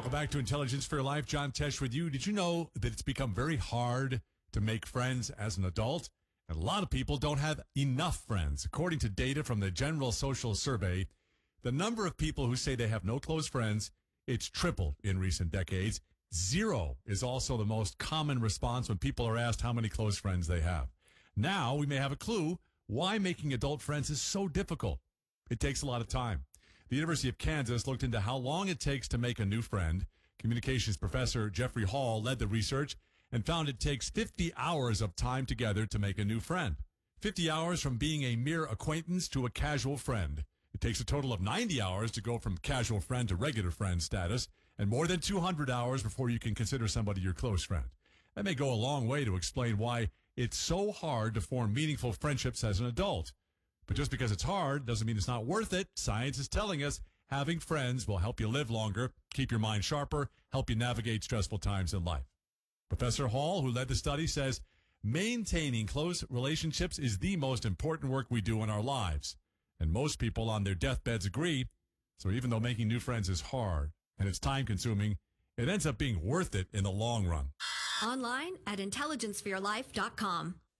Welcome back to Intelligence for Your Life. John Tesh with you. Did you know that it's become very hard to make friends as an adult? And a lot of people don't have enough friends. According to data from the General Social Survey, the number of people who say they have no close friends, it's tripled in recent decades. Zero is also the most common response when people are asked how many close friends they have. Now we may have a clue why making adult friends is so difficult. It takes a lot of time. The University of Kansas looked into how long it takes to make a new friend. Communications professor Jeffrey Hall led the research and found it takes 50 hours of time together to make a new friend. 50 hours from being a mere acquaintance to a casual friend. It takes a total of 90 hours to go from casual friend to regular friend status, and more than 200 hours before you can consider somebody your close friend. That may go a long way to explain why it's so hard to form meaningful friendships as an adult. But just because it's hard doesn't mean it's not worth it. Science is telling us having friends will help you live longer, keep your mind sharper, help you navigate stressful times in life. Professor Hall, who led the study, says maintaining close relationships is the most important work we do in our lives. And most people on their deathbeds agree. So even though making new friends is hard and it's time-consuming, it ends up being worth it in the long run. Online at intelligenceforyourlife.com.